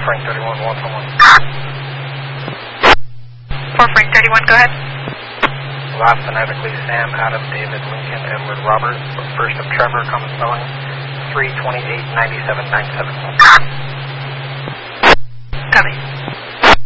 Frank 31, 111. 4 Frank 31, go ahead. Last phonetically, Sam, Adam, David, Lincoln, Edward, Robert. First of Trevor, common spelling, 328-9797. Copy.